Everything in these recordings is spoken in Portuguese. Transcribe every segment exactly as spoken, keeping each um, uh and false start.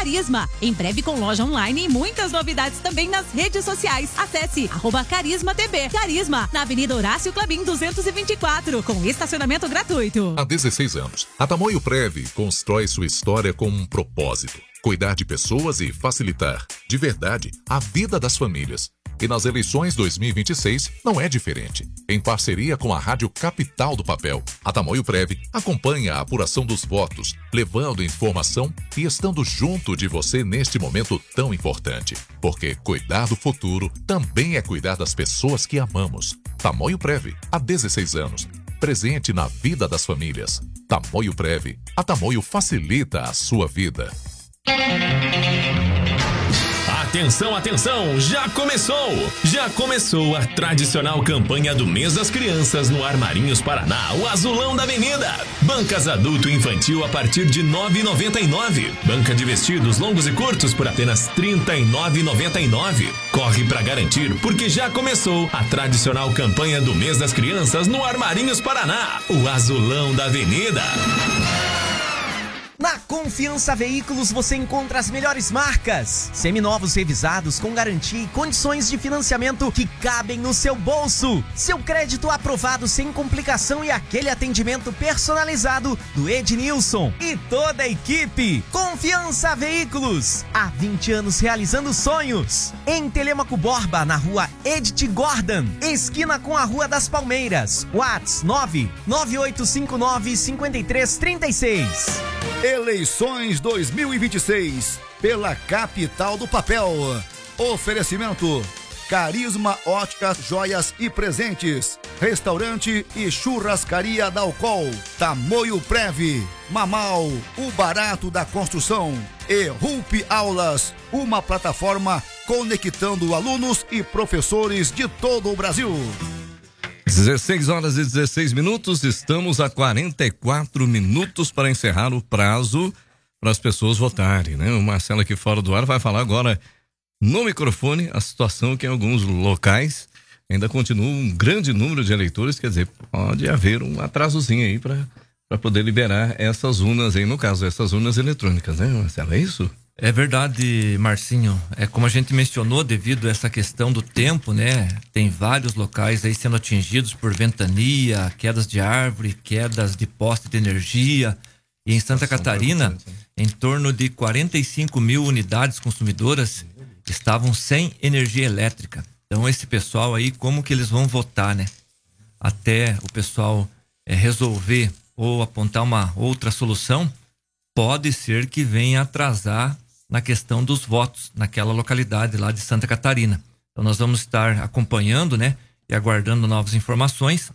Carisma, em breve com loja online e muitas novidades também nas redes sociais. Acesse arroba Carisma T V. Carisma, na Avenida Horácio Clabin duzentos e vinte e quatro, com estacionamento gratuito. Há dezesseis anos, a Tamoio Prev constrói sua história com um propósito: cuidar de pessoas e facilitar, de verdade, a vida das famílias. E nas eleições dois mil e vinte e seis não é diferente. Em parceria com a Rádio Capital do Papel, a Tamoio Prev acompanha a apuração dos votos, levando informação e estando junto de você neste momento tão importante. Porque cuidar do futuro também é cuidar das pessoas que amamos. Tamoio Prev, há dezesseis anos, presente na vida das famílias. Tamoio Prev, a Tamoio facilita a sua vida. Atenção, atenção, já começou! Já começou a tradicional campanha do Mês das Crianças no Armarinhos Paraná, o Azulão da Avenida. Bancas adulto e infantil a partir de nove reais e noventa e nove centavos. Banca de vestidos longos e curtos por apenas trinta e nove reais e noventa e nove centavos. Corre pra garantir, porque já começou a tradicional campanha do Mês das Crianças no Armarinhos Paraná, o Azulão da Avenida. Na Confiança Veículos você encontra as melhores marcas, seminovos revisados com garantia e condições de financiamento que cabem no seu bolso. Seu crédito aprovado sem complicação e aquele atendimento personalizado do Ednilson e toda a equipe. Confiança Veículos, há vinte anos realizando sonhos. Em Telêmaco Borba, na rua Edith Gordon, esquina com a Rua das Palmeiras. WhatsApp nove nove oito cinco nove cinco três três seis. Eleições dois mil e vinte e seis pela Capital do Papel. Oferecimento: Carisma Óticas, Joias e Presentes, Restaurante e Churrascaria Dalcol, Tamoio Prev, Mamal, o barato da construção e Rulp Aulas, uma plataforma conectando alunos e professores de todo o Brasil. dezesseis horas e dezesseis minutos, estamos a quarenta e quatro minutos para encerrar o prazo para as pessoas votarem, né? O Marcelo aqui fora do ar vai falar agora no microfone a situação que em alguns locais ainda continua um grande número de eleitores, quer dizer, pode haver um atrasozinho aí para para poder liberar essas urnas aí, no caso, essas urnas eletrônicas, né, Marcelo? É isso? É verdade, Marcinho. É como a gente mencionou, devido a essa questão do tempo, né? Tem vários locais aí sendo atingidos por ventania, quedas de árvore, quedas de poste de energia. E em Santa Catarina, em torno de quarenta e cinco mil unidades consumidoras estavam sem energia elétrica. Então, esse pessoal aí, como que eles vão votar, né? Até o pessoal é, resolver ou apontar uma outra solução, pode ser que venha atrasar na questão dos votos naquela localidade lá de Santa Catarina. Então nós vamos estar acompanhando, né, e aguardando novas informações.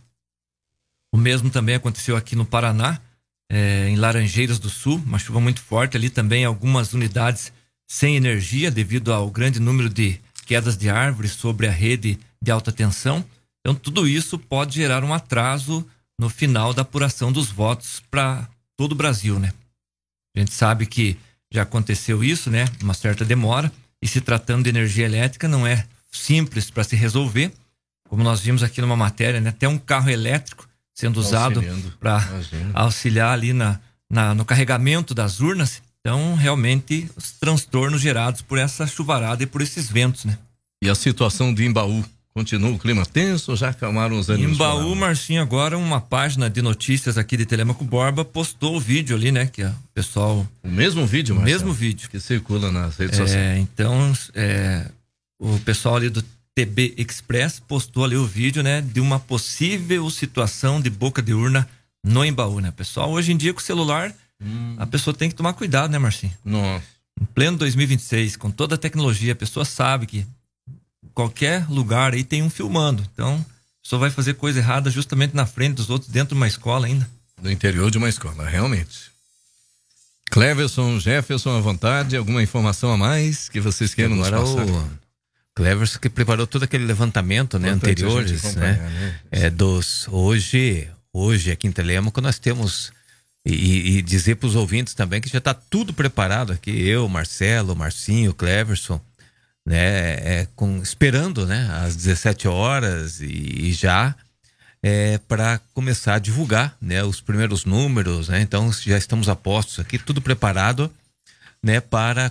O mesmo também aconteceu aqui no Paraná, é, em Laranjeiras do Sul, uma chuva muito forte ali também, algumas unidades sem energia devido ao grande número de quedas de árvores sobre a rede de alta tensão. Então tudo isso pode gerar um atraso no final da apuração dos votos para todo o Brasil, né? A gente sabe que já aconteceu isso, né? Uma certa demora. E se tratando de energia elétrica, não é simples para se resolver. Como nós vimos aqui numa matéria, né? Até um carro elétrico sendo usado para auxiliar ali na, na, no carregamento das urnas. Então, realmente, os transtornos gerados por essa chuvarada e por esses ventos, né? E a situação de Imbaú? Continua o clima tenso ou já acalmaram os ânimos? Em Baú, Marcinho, agora uma página de notícias aqui de Telêmaco Borba postou o vídeo ali, né? Que o pessoal... O mesmo vídeo, O Marcelo, mesmo vídeo. que circula nas redes é, sociais. Então, é, o pessoal ali do T B Express postou ali o vídeo, né? De uma possível situação de boca de urna no Imbaú, né? Pessoal, hoje em dia com o celular, hum. a pessoa tem que tomar cuidado, né, Marcinho? Nossa. Em pleno dois mil e vinte e seis, com toda a tecnologia, a pessoa sabe que qualquer lugar aí tem um filmando. Então, a pessoa vai fazer coisa errada justamente na frente dos outros, dentro de uma escola ainda. No interior de uma escola, realmente. Cleverson, Jefferson, à vontade, alguma informação a mais que vocês queiram nos passar? O Cleverson que preparou todo aquele levantamento, né, anteriores, né? né? É, dos, hoje, hoje aqui em Telêmaco nós temos, e, e dizer para os ouvintes também que já está tudo preparado aqui, eu, Marcelo, Marcinho, Cleverson, né, é, com, esperando, né, às dezessete horas e, e já é, para começar a divulgar, né, os primeiros números, né, então já estamos a postos aqui, tudo preparado, né, para